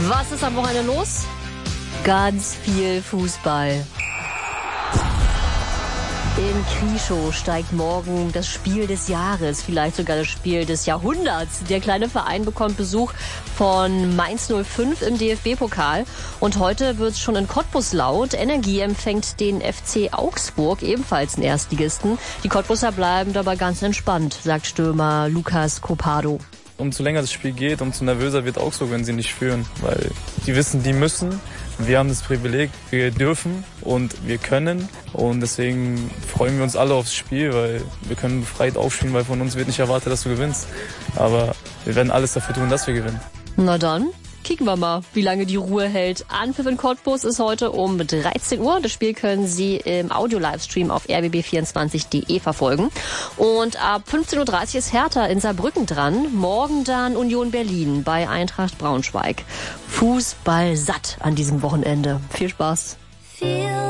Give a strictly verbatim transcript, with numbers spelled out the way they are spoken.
Was ist am Wochenende los? Ganz viel Fußball. In Krieschow steigt morgen das Spiel des Jahres, vielleicht sogar das Spiel des Jahrhunderts. Der kleine Verein bekommt Besuch von Mainz null fünf im D F B-Pokal. Und heute wird's schon in Cottbus laut. Energie empfängt den F C Augsburg, ebenfalls einen Erstligisten. Die Cottbuser bleiben dabei ganz entspannt, sagt Stürmer Lukas Copado. Umso länger das Spiel geht, umso nervöser wird Augsburg, wenn sie nicht führen. Weil die wissen, die müssen. Wir haben das Privileg, wir dürfen und wir können. Und deswegen freuen wir uns alle aufs Spiel, weil wir können befreit aufspielen, weil von uns wird nicht erwartet, dass du gewinnst. Aber wir werden alles dafür tun, dass wir gewinnen. Na dann, kicken wir mal, wie lange die Ruhe hält. Anpfiff in Cottbus ist heute um dreizehn Uhr. Das Spiel können Sie im Audio-Livestream auf r b b vierundzwanzig punkt d e verfolgen. Und ab fünfzehn Uhr dreißig ist Hertha in Saarbrücken dran. Morgen dann Union Berlin bei Eintracht Braunschweig. Fußball satt an diesem Wochenende. Viel Spaß.